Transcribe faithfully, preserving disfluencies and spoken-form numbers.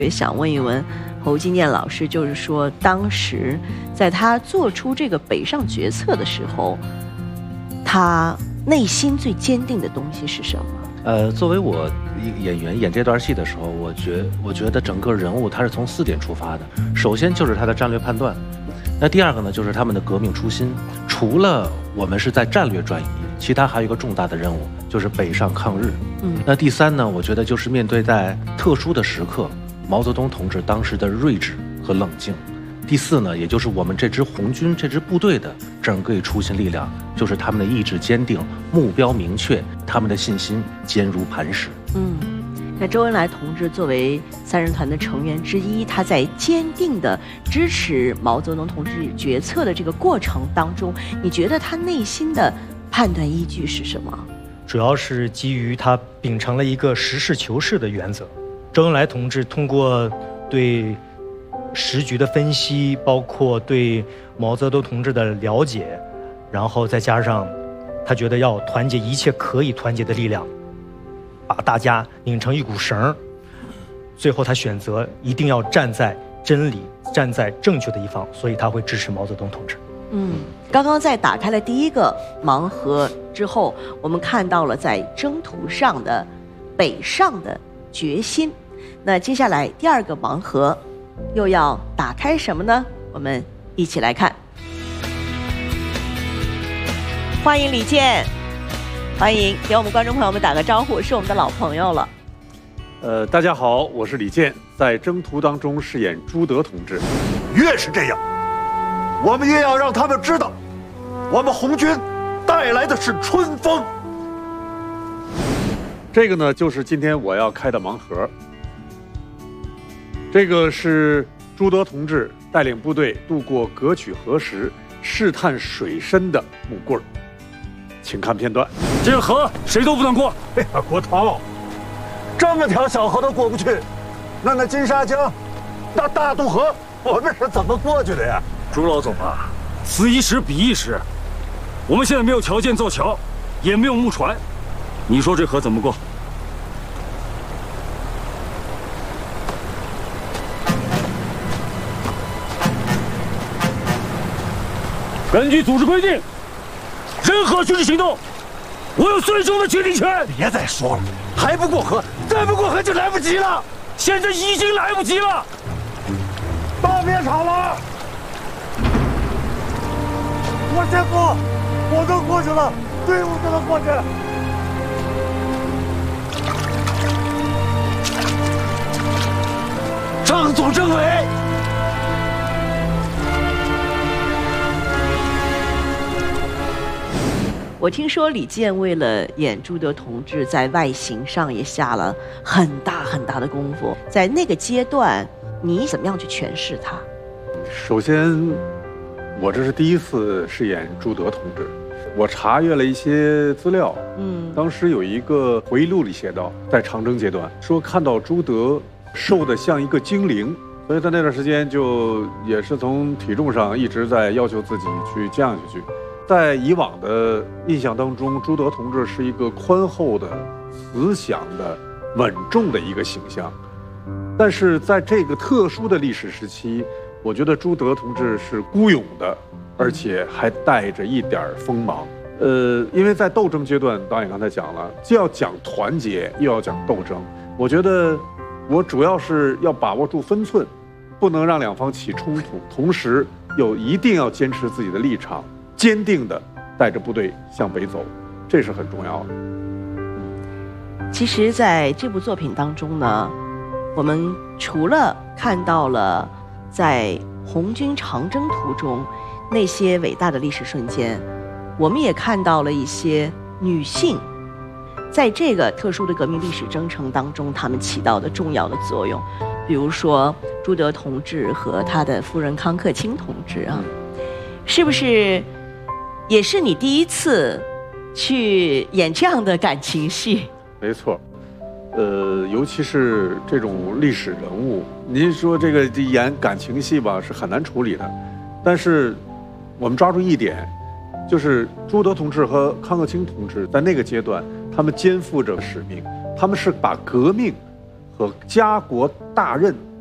也想问一问侯金念老师，就是说当时在他做出这个北上决策的时候，他内心最坚定的东西是什么？ 呃，作为我演员演这段戏的时候，我觉我觉得整个人物他是从四点出发的。首先就是他的战略判断，那第二个呢就是他们的革命初心。除了我们是在战略转移，其他还有一个重大的任务，就是北上抗日。嗯，那第三呢，我觉得就是面对在特殊的时刻，毛泽东同志当时的睿智和冷静。第四呢，也就是我们这支红军这支部队的整个初心力量，就是他们的意志坚定，目标明确，他们的信心坚如磐石。 嗯，那周恩来同志作为三人团的成员之一，他在坚定的支持毛泽东同志决策的这个过程当中，你觉得他内心的判断依据是什么？ 主要是基于他秉承了一个实事求是的原则。周恩来同志通过对时局的分析，包括对毛泽东同志的了解，然后再加上他觉得要团结一切可以团结的力量，把大家拧成一股绳，最后他选择一定要站在真理、站在正确的一方，所以他会支持毛泽东同志。 嗯，刚刚在打开了第一个盲盒之后，我们看到了在征途上的北上的决心。那接下来第二个盲盒又要打开什么呢？我们一起来看。欢迎李健，欢迎给我们观众朋友们打个招呼，是我们的老朋友了。 呃，大家好，我是李健，在征途当中饰演朱德同志。 越是这样，我们越要让他们知道，我们红军带来的是春风。 这个呢，就是今天我要开的盲盒。这个是朱德同志带领部队渡过葛曲河时试探水深的木棍儿，请看片段。 这个河谁都不能过。 哎呀，国焘，这么条小河都过不去，那那金沙江、那大渡河，我们是怎么过去的呀？ 朱老总啊，此一时彼一时，我们现在没有条件造桥，也没有木船，你说这河怎么过？根据组织规定，任何军事行动，我有最终的决定权。 别再说了，还不过河，再不过河就来不及了。 现在已经来不及了， 大别吵了，我先过，我都过去了，队伍就能过去。张总政委。 我听说李健为了演朱德同志，在外形上也下了很大很大的功夫。在那个阶段，你怎么样去诠释他？ 首先，我这是第一次饰演朱德同志，我查阅了一些资料。嗯，当时有一个回忆录里写到，在长征阶段说看到朱德瘦得像一个精灵，所以在那段时间就也是从体重上一直在要求自己去降下去。在以往的印象当中，朱德同志是一个宽厚的、慈祥的、稳重的一个形象。但是在这个特殊的历史时期，我觉得朱德同志是孤勇的，而且还带着一点锋芒。呃，因为在斗争阶段，导演刚才讲了，既要讲团结，又要讲斗争。我觉得我主要是要把握住分寸，不能让两方起冲突，同时又一定要坚持自己的立场。坚定地带着部队向北走，这是很重要的。 其实在这部作品当中呢，我们除了看到了在红军长征途中那些伟大的历史瞬间，我们也看到了一些女性在这个特殊的革命历史征程当中她们起到的重要的作用。比如说朱德同志和他的夫人康克清同志啊，是不是也是你第一次去演这样的感情戏？ 没错，呃，尤其是这种历史人物，您说这个演感情戏吧，是很难处理的。但是我们抓住一点，就是朱德同志和康克清同志在那个阶段，他们肩负着使命，他们是把革命和家国大任